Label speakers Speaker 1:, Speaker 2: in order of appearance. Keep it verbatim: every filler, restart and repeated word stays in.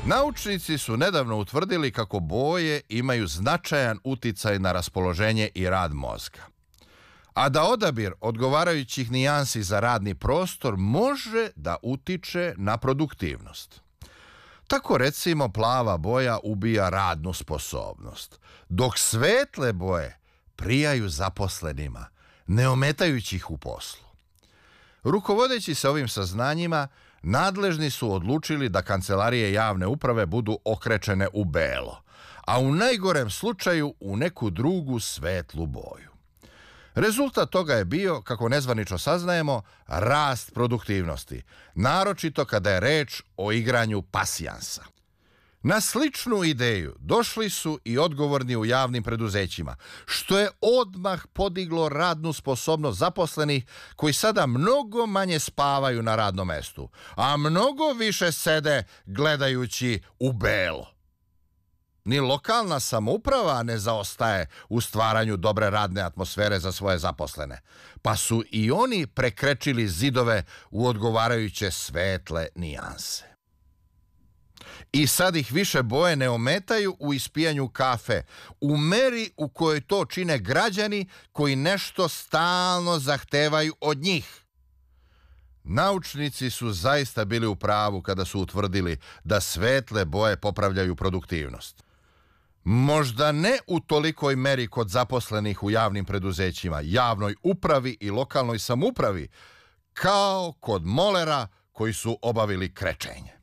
Speaker 1: Naučnici su nedavno utvrdili kako boje imaju značajan uticaj na raspoloženje i rad mozga, a da odabir odgovarajućih nijansi za radni prostor može da utiče na produktivnost. Tako recimo plava boja ubija radnu sposobnost, dok svetle boje prijaju zaposlenima, ne ometajući ih u poslu. Rukovodeći se ovim saznanjima, nadležni su odlučili da kancelarije javne uprave budu okrečene u belo, a u najgorem slučaju u neku drugu svetlu boju. Rezultat toga je bio, kako nezvanično saznajemo, rast produktivnosti, naročito kada je reč o igranju pasijansa. Na sličnu ideju došli su i odgovorni u javnim preduzećima, što je odmah podiglo radnu sposobnost zaposlenih koji sada mnogo manje spavaju na radnom mestu, a mnogo više sede gledajući u belo. Ni lokalna samouprava ne zaostaje u stvaranju dobre radne atmosfere za svoje zaposlene, pa su i oni prekrečili zidove u odgovarajuće svetle nijanse. I sad ih više boje ne ometaju u ispijanju kafe, u meri u kojoj to čine građani koji nešto stalno zahtevaju od njih. Naučnici su zaista bili u pravu kada su utvrdili da svetle boje popravljaju produktivnost. Možda ne u tolikoj meri kod zaposlenih u javnim preduzećima, javnoj upravi i lokalnoj samoupravi, kao kod molera koji su obavili krečenje.